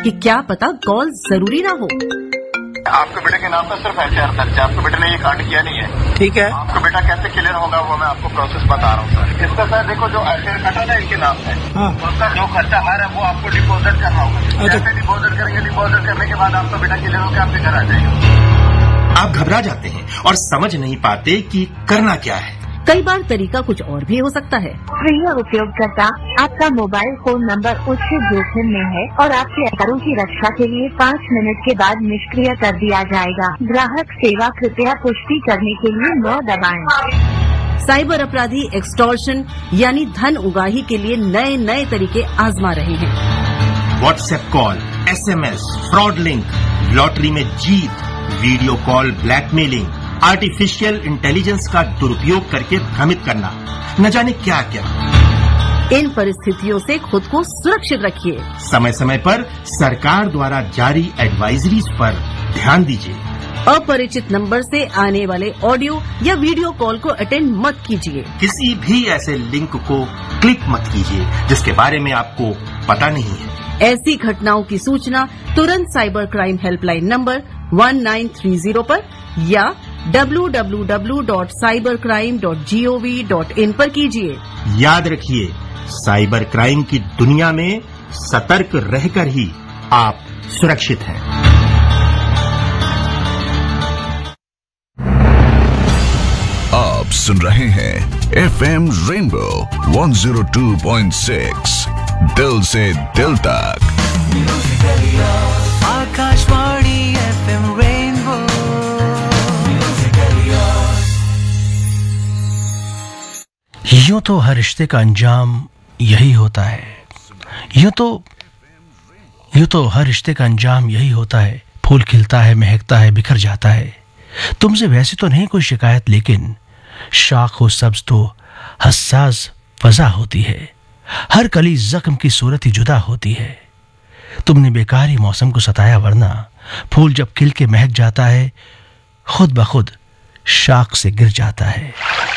कि क्या पता कॉल जरूरी ना हो। आपके बेटे के नाम पर सिर्फ एफआईआर दर्ज है, आपके बेटे ने ये कांड किया नहीं है। ठीक है, आपका बेटा कैसे क्लियर होगा वो मैं आपको प्रोसेस बता रहा हूँ सर। इसका सर देखो जो एफआईआर कटा ना इनके नाम से, उसका जो खर्चा आ रहा है वो आपको डिपोजिट करना होगा। जैसे डिपोजिट करेंगे, डिपोजिट करने के बाद आपका बेटा क्लियर होकर आपके घर आ जाएगा। आप घबरा जाते हैं और समझ नहीं पाते कि करना क्या है। कई बार तरीका कुछ और भी हो सकता है। प्रिय उपयोगकर्ता, आपका मोबाइल फोन नंबर उच्च जोखिम में है और आपके आधारों की रक्षा के लिए 5 मिनट के बाद निष्क्रिय कर दिया जाएगा। ग्राहक सेवा, कृपया पुष्टि करने के लिए 9 दबाएं। साइबर अपराधी एक्सटॉर्शन यानी धन उगाही के लिए नए नए तरीके आजमा रहे हैं। WhatsApp call, SMS, fraud link, lottery में जीत, video call blackmailing, artificial intelligence का दुरुपयोग करके भ्रमित करना, न जाने क्या क्या। इन परिस्थितियों से खुद को सुरक्षित रखिए। समय समय पर सरकार द्वारा जारी एडवाइजरीज पर ध्यान दीजिए। अपरिचित नंबर से आने वाले ऑडियो या वीडियो कॉल को अटेंड मत कीजिए। किसी भी ऐसे लिंक को क्लिक मत कीजिए जिसके बारे में आपको पता नहीं है। ऐसी घटनाओं की सूचना तुरंत साइबर क्राइम हेल्पलाइन नंबर 1930 पर या www.cybercrime.gov.in पर कीजिए। याद रखिए, साइबर क्राइम की दुनिया में सतर्क रहकर ही आप सुरक्षित हैं। आप सुन रहे हैं FM रेनबो 102.6 दिल से दिल तक। Akashvani FM rainbow. यूं तो हर रिश्ते का अंजाम यही होता है। यूं तो हर रिश्ते का अंजाम यही होता है। फूल खिलता है, महकता है, बिखर जाता है। तुमसे वैसे तो नहीं कोई शिकायत, लेकिन शाख हो सब्ज तो हसास फजा होती है। हर कली जख्म की सूरत ही जुदा होती है। तुमने बेकार ही मौसम को सताया, वरना फूल जब खिल के महक जाता है खुद ब खुद शाख से गिर जाता है।